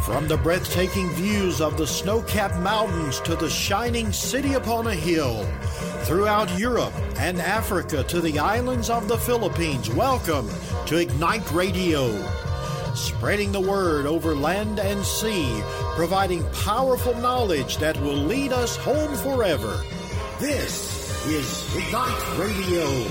From the breathtaking views of the snow-capped mountains to the shining city upon a hill, throughout Europe and Africa to the islands of the Philippines, welcome to Ignite Radio. Spreading the word over land and sea, providing powerful knowledge that will lead us home forever. This is Ignite Radio.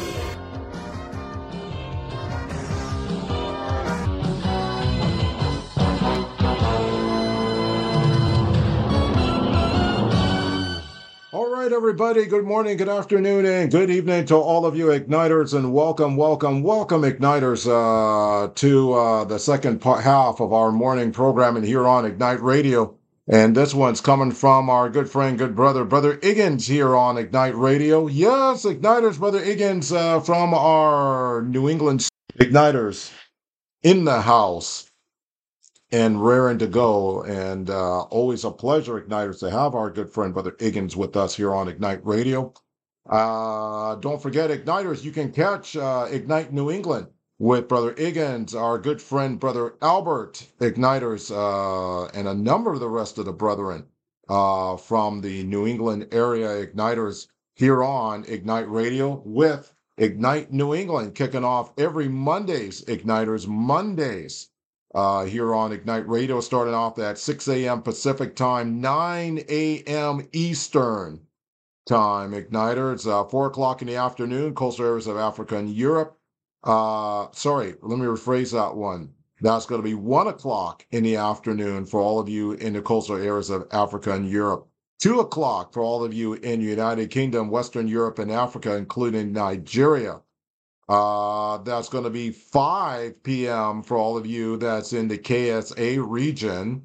Everybody, good morning, good afternoon, and good evening to all of you Igniters, and welcome Igniters to the second half of our morning programming here on Ignite Radio. And this one's coming from our good friend, good brother Iggins here on Ignite Radio. Yes, Igniters, Brother Iggins from our New England Igniters in the house. And raring to go, and always a pleasure, Igniters, to have our good friend, Brother Iggins, with us here on Ignite Radio. Don't forget, Igniters, you can catch Ignite New England with Brother Iggins, our good friend, Brother Albert, Igniters, and a number of the rest of the brethren from the New England area Igniters here on Ignite Radio with Ignite New England, kicking off every Mondays, Igniters, Mondays. Here on Ignite Radio, starting off at 6 a.m. Pacific time, 9 a.m. Eastern time. Igniters, 4 o'clock in the afternoon, coastal areas of Africa and Europe. Sorry, let me rephrase that one. That's going to be 1 o'clock in the afternoon for all of you in the coastal areas of Africa and Europe. 2 o'clock for all of you in the United Kingdom, Western Europe, and Africa, including Nigeria. That's going to be 5 p.m. for all of you that's in the KSA region.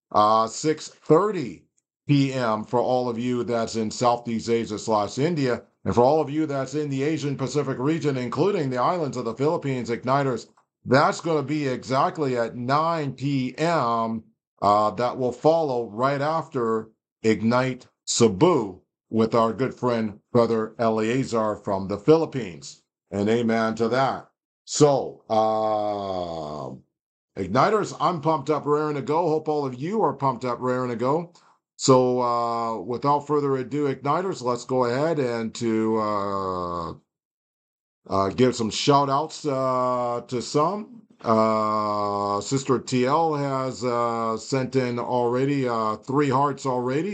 6:30 p.m. for all of you that's in Southeast Asia / India. And for all of you that's in the Asian Pacific region, including the islands of the Philippines, Igniters, that's going to be exactly at 9 p.m. That will follow right after Ignite Cebu with our good friend, Brother Eleazar from the Philippines. And amen to that. So, Igniters, I'm pumped up, raring to go. Hope all of you are pumped up, raring to go. So, without further ado, Igniters, let's go ahead and to give some shout outs to some. Sister TL has sent in already 3 hearts already.